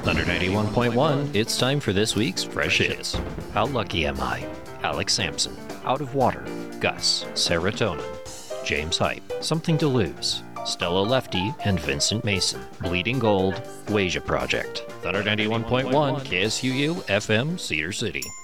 Thunder 91.1, it's time for this week's Fresh Hits. How Lucky Am I? Alex Sampson, Out of Water, Gus, Serotonin, James Hype, Something to Lose, Stella Lefty and Vincent Mason, Bleeding Gold, Wasia Project. Thunder 91.1, KSUU, FM, Cedar City.